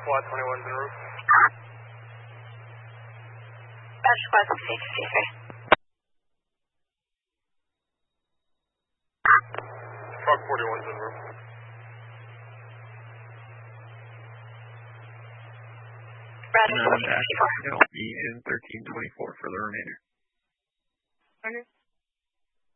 Squad 21's en route. Roger, Squad 63. Truck 41's en route. Roger, 64. I'll be in 1324 for the remainder. Mm-hmm.